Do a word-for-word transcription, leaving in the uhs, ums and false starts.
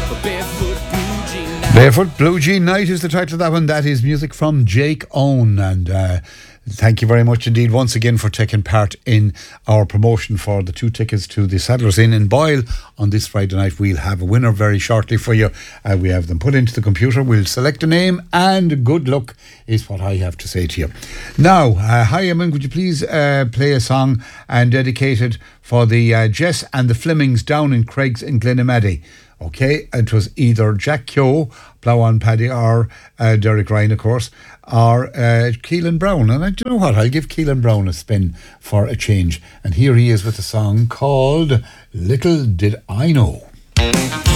Barefoot Blue Jean Night is the title of that one. That is music from Jake Owen. And uh, thank you very much indeed once again for taking part in our promotion for the two tickets to the Saddler's Inn in Boyle on this Friday night. We'll have a winner very shortly for you. Uh, we have them put into the computer. We'll select a name, and good luck is what I have to say to you. Now, uh, hi Eamon, could you please uh, play a song and dedicate it for the uh, Jess and the Flemings down in Craigs in Glenamaddy. Okay, it was either Jack Keogh, Plough on Paddy, or uh, Derek Ryan, of course, or uh, Keelan Brown. And I, do you know what? I'll give Keelan Brown a spin for a change. And here he is with a song called Little Did I Know.